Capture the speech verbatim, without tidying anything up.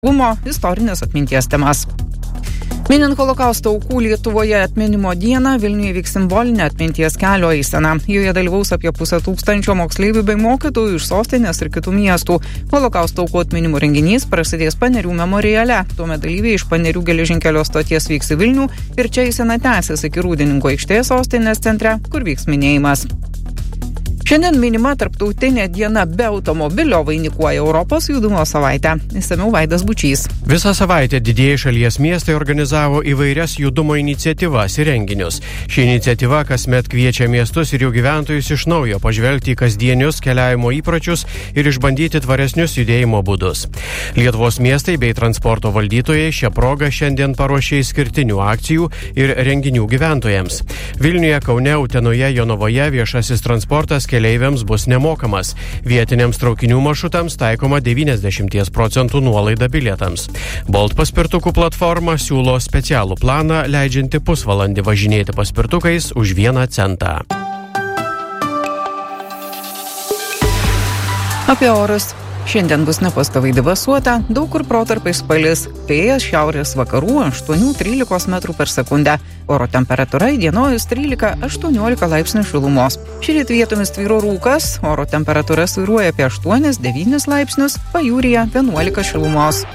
humo, istorinės atminties temas. Minint holokausto aukų Lietuvoje atminimo dieną, Vilniuje vyks simbolinė atminties kelio eisena. Joje dalyvaus apie pusę tūkstančio moksleivių bei mokytojų iš sostinės ir kitų miestų. Holokausto aukų atminimo renginys prasidės Panerių memoriale. Tuomet dalyviai iš Panerių geležinkelio stoties vyks į Vilnių ir čia eisena tęsis iki Rūdininkų aikštės sostinės centre, kur vyks minėjimas. Šiandien minima tarptautinė diena be automobilio vainikuoja Europos judumo savaitę. Išsamiau Vaidas Bučys. Visą savaitę didieji šalies miestai organizavo įvairias judumo iniciatyvas ir renginius. Ši iniciatyva kasmet kviečia miestus ir jų gyventojus iš naujo pažvelgti į kasdienius keliavimo įpročius ir išbandyti tvaresnius judėjimo būdus. Lietuvos miestai bei transporto valdytojai šią progą šiandien paruošė išskirtinių akcijų ir renginių gyventojams. Vilniuje, Kaune, Utenoje, Jonavoje viešasis transportas keleiviams bus nemokamas. Vietiniams traukinių maršrutams taikoma devyniasdešimt procentų nuolaida bilietams. Bolt paspirtukų platforma siūlo specialų planą, leidžiantį pusvalandį važinėti paspirtukais už vieną centą. Apie orus. Šiandien bus nepastoviai debesuota, daug kur protarpiais palis, vėjas šiaurės vakarų aštuoni trylika metrų per sekundę. Oro temperatūra įdienojus trylika aštuoniolika laipsnių šilumos. Šįryt vietomis tvyro rūkas, oro temperatūra svyruoja apie aštuoni devyni laipsnius, pajūryje vienuolika šilumos.